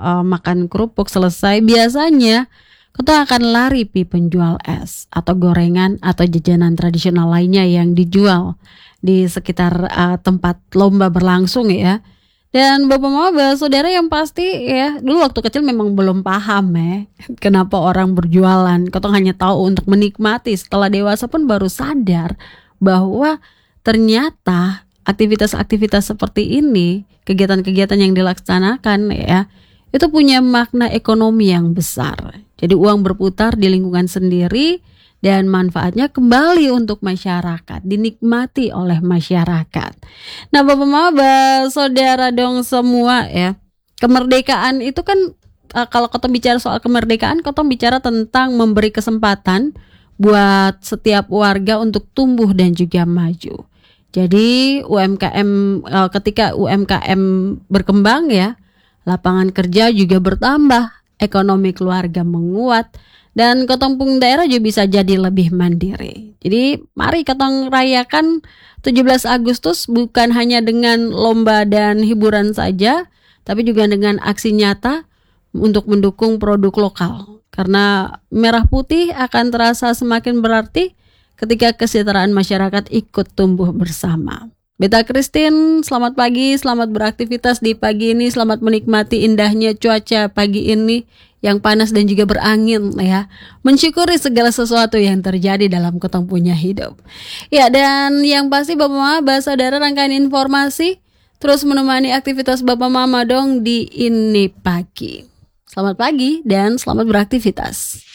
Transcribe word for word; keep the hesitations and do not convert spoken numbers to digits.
uh, makan kerupuk selesai, biasanya kita akan lari pi penjual es atau gorengan atau jajanan tradisional lainnya yang dijual di sekitar uh, tempat lomba berlangsung ya. Dan bapak mama saudara yang pasti ya, dulu waktu kecil memang belum paham ya kenapa orang berjualan. Kotong hanya tahu untuk menikmati. Setelah dewasa pun baru sadar bahwa ternyata aktivitas-aktivitas seperti ini, kegiatan-kegiatan yang dilaksanakan ya, itu punya makna ekonomi yang besar. Jadi uang berputar di lingkungan sendiri dan manfaatnya kembali untuk masyarakat, dinikmati oleh masyarakat. Nah, bapak maba, saudara dong semua ya, kemerdekaan itu kan uh, kalau kotong bicara soal kemerdekaan, kotong bicara tentang memberi kesempatan buat setiap warga untuk tumbuh dan juga maju. Jadi U M K M uh, ketika U M K M berkembang ya, lapangan kerja juga bertambah, ekonomi keluarga menguat, dan kotong pung daerah juga bisa jadi lebih mandiri. Jadi mari kotong rayakan tujuh belas Agustus bukan hanya dengan lomba dan hiburan saja, tapi juga dengan aksi nyata untuk mendukung produk lokal. Karena merah putih akan terasa semakin berarti ketika kesejahteraan masyarakat ikut tumbuh bersama. Beta Christine, selamat pagi, selamat beraktivitas di pagi ini, selamat menikmati indahnya cuaca pagi ini yang panas dan juga berangin ya. Mensyukuri segala sesuatu yang terjadi dalam kotong punya hidup. Ya, dan yang pasti Bapak Mama, saudara, rangkaian informasi terus menemani aktivitas Bapak Mama dong di ini pagi. Selamat pagi dan selamat beraktivitas.